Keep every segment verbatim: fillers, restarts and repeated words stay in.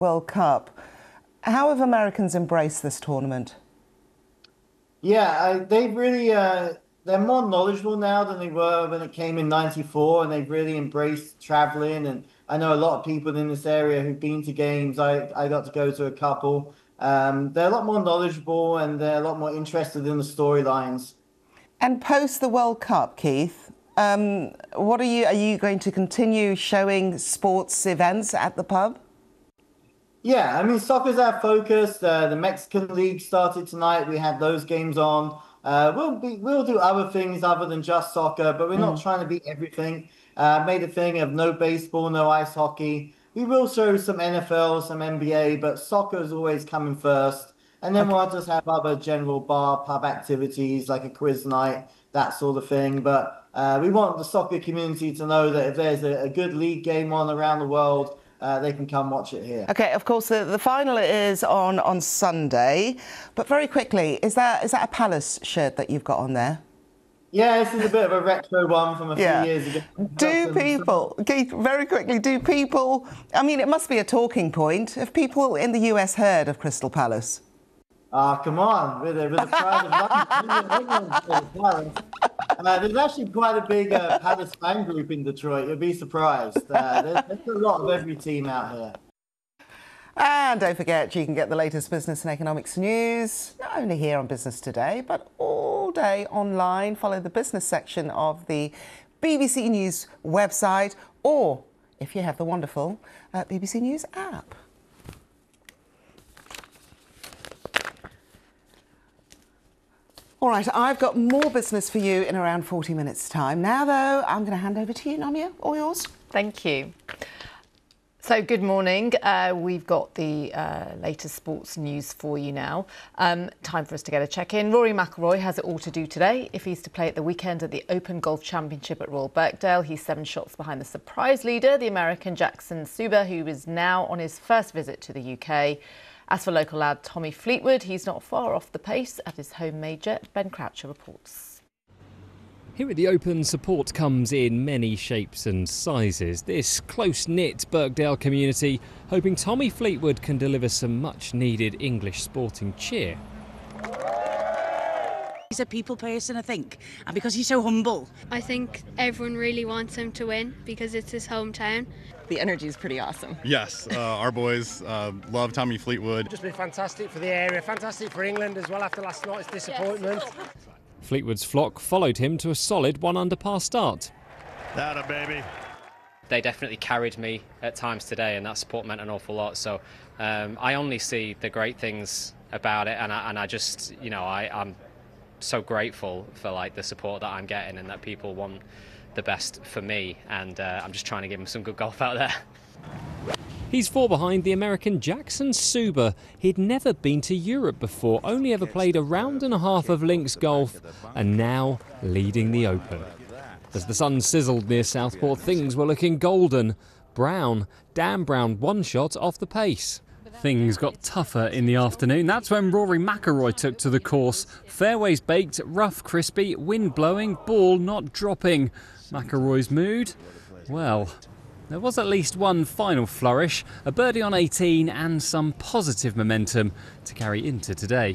World Cup. How have Americans embraced this tournament? Yeah, I, they've really uh, they're more knowledgeable now than they were when it came in ninety-four, and they've really embraced traveling. And I know a lot of people in this area who've been to games. I, I got to go to a couple. Um, they're a lot more knowledgeable and they're a lot more interested in the storylines. And post the World Cup, Keith, um, what are you, are you going to continue showing sports events at the pub? Yeah, I mean, soccer's our focus. Uh, the Mexican League started tonight. We had those games on. Uh, we'll be, we'll do other things other than just soccer, but we're not Mm. trying to be everything. Uh, made a thing of no baseball, no ice hockey. We will show some N F L, some N B A, but soccer is always coming first. And then Okay. we'll just have other general bar, pub activities like a quiz night, that sort of thing. But uh, we want the soccer community to know that if there's a, a good league game on around the world, uh, they can come watch it here. Okay, of course, the, the final is on, on Sunday. But very quickly, is that, is that a Palace shirt that you've got on there? Yeah, this is a bit of a retro one from a few Yeah. years ago. Do people, Keith, very quickly, do people, I mean, it must be a talking point. Have people in the U S heard of Crystal Palace? Ah, come on, with a, with a pride of London. Uh, there's actually quite a big uh, Palace fan group in Detroit. You'll be surprised. Uh, there's, there's a lot of every team out here. And don't forget, you can get the latest business and economics news, not only here on Business Today, but all day online. Follow the business section of the B B C News website, or if you have the wonderful uh, B B C News app. All right, I've got more business for you in around forty minutes' time. Now, though, I'm going to hand over to you, Namia. All yours. Thank you. So, good morning. Uh, we've got the uh, latest sports news for you now. Um, time for us to get a check-in. Rory McIlroy has it all to do today if he's to play at the weekend at the Open Golf Championship at Royal Birkdale. He's seven shots behind the surprise leader, the American Jackson Suba, who is now on his first visit to the U K. As for local lad Tommy Fleetwood, he's not far off the pace at his home major. Ben Croucher reports. Here at the Open, support comes in many shapes and sizes. This close-knit Birkdale community hoping Tommy Fleetwood can deliver some much-needed English sporting cheer. He's a people person, I think, and because he's so humble. I think everyone really wants him to win because it's his hometown. The energy is pretty awesome. Yes, uh, our boys uh, love Tommy Fleetwood. Just been fantastic for the area, fantastic for England as well after last night's disappointment. Yes. Fleetwood's flock followed him to a solid one under par start. That a baby. They definitely carried me at times today, and that support meant an awful lot. So um, I only see the great things about it, and I, and I just, you know, I, I'm so grateful for like the support that I'm getting and that people want the best for me, and uh, I'm just trying to give them some good golf out there. He's four behind the American Jackson Suba. He'd never been to Europe before, only ever played a round and a half of links golf, and now leading the Open. As the sun sizzled near Southport, things were looking golden. Brown, Dan Brown, one shot off the pace. Things got tougher in the afternoon. That's when Rory McIlroy took to the course. Fairways baked, rough crispy, wind blowing, ball not dropping. McIlroy's mood? Well, there was at least one final flourish, a birdie on eighteen and some positive momentum to carry into today.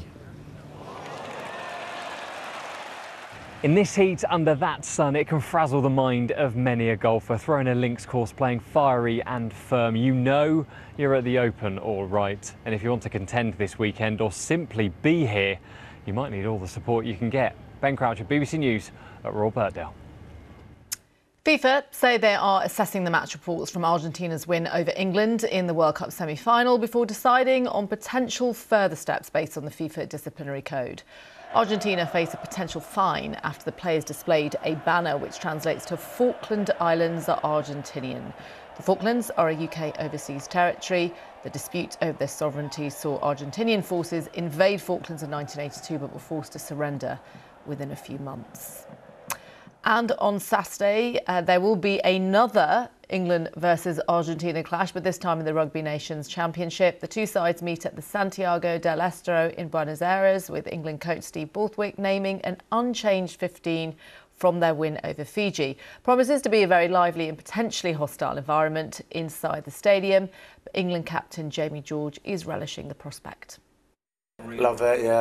In this heat, under that sun, it can frazzle the mind of many a golfer. Throwing a links course, playing fiery and firm, you know you're at the Open all right. And if you want to contend this weekend or simply be here, you might need all the support you can get. Ben Croucher, B B C News at Royal Birkdale. FIFA say they are assessing the match reports from Argentina's win over England in the World Cup semi-final before deciding on potential further steps based on the FIFA disciplinary code. Argentina face a potential fine after the players displayed a banner which translates to Falkland Islands are Argentinian. The Falklands are a U K overseas territory. The dispute over their sovereignty saw Argentinian forces invade Falklands in nineteen eighty-two but were forced to surrender within a few months. And on Saturday, uh, there will be another England versus Argentina clash, but this time in the Rugby Nations Championship. The two sides meet at the Santiago del Estero in Buenos Aires, with England coach Steve Borthwick naming an unchanged fifteen from their win over Fiji. Promises to be a very lively and potentially hostile environment inside the stadium. But England captain Jamie George is relishing the prospect. Love it, yeah.